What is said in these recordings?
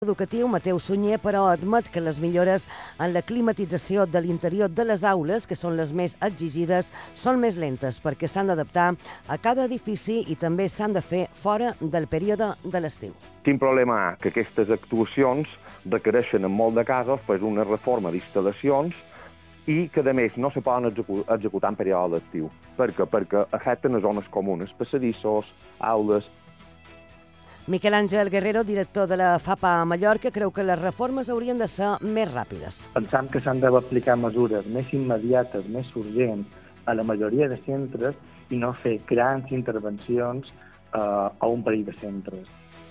educatiu Mateu Sunyer, però admet que les millores en la climatització de l'interior de les aules, que són les més exigides, són més lentes perquè s'han d'adaptar a cada edifici i també s'han de fer fora del període de l'estiu. Quin problema hi ha? Que aquestes actuacions requereixen en molt de casos una reforma d'instal·lacions i que, a més, no se poden executar en període d'estiu. Per què? Perquè afecten les zones comunes, passadissos, aules. Miquel Àngel Guerrero, director de la FAPA a Mallorca, creu que les reformes haurien de ser més ràpides. Pensam que s'han d'aplicar mesures més immediates, més urgents a la majoria de centres i no fer grans intervencions a un parell de centres.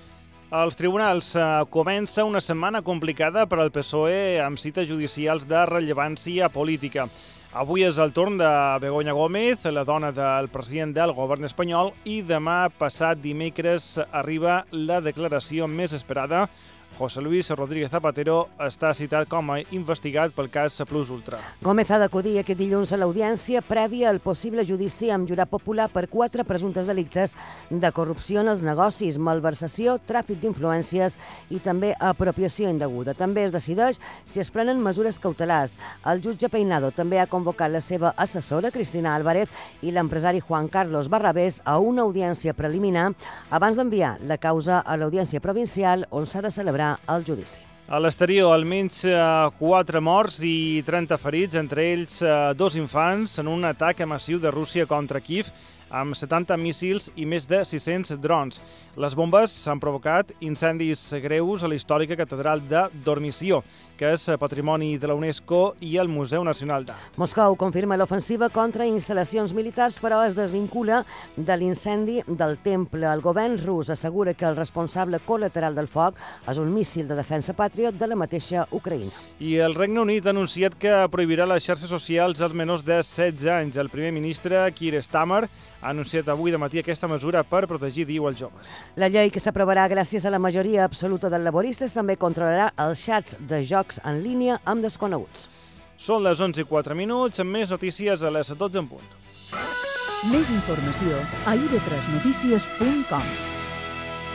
Als tribunals comença una setmana complicada per al PSOE amb cites judicials de rellevància política. Avui és el torn de Begoña Gómez, la dona del president del govern espanyol, i demà passat dimecres arriba la declaració més esperada. José Luis Rodríguez Zapatero està citat com a investigat pel cas Plus Ultra. Gómez ha d'acudir aquest dilluns a l'audiència prèvia al possible judici amb jurat popular per 4 presumptes delictes de corrupció en els negocis, malversació, tràfic d'influències i també apropiació indeguda. També es decideix si es prenen mesures cautelars. El jutge Peinado també ha convocat la seva assessora, Cristina Álvarez, i l'empresari Juan Carlos Barrabés a una audiència preliminar abans d'enviar la causa a l'audiència provincial on s'ha de celebrar el judici. A l'exterior, almenys 4 morts i 30 ferits, entre ells 2 infants, en un atac massiu de Rússia contra Kíev, amb 70 míssils i més de 600 drons. Les bombes han provocat incendis greus a la històrica catedral de Dormició, que és patrimoni de la UNESCO i el Museu Nacional d'Art. Moscou confirma l'ofensiva contra instal·lacions militars, però es desvincula de l'incendi del temple. El govern rus assegura que el responsable col·lateral del foc és un míssil de defensa Patriot de la mateixa Ucraïna. I el Regne Unit ha anunciat que prohibirà les xarxes socials als menors de 16 anys. El primer ministre, Keir Starmer, ha anunciat avui de matí aquesta mesura per protegir, diu, els joves. La llei que s'aprovarà gràcies a la majoria absoluta dels laboristes també controlarà els xats de jocs en línia amb desconeguts. Són les 11:04, amb més notícies a les 12 en punt. Més informació a ib3notícies.com.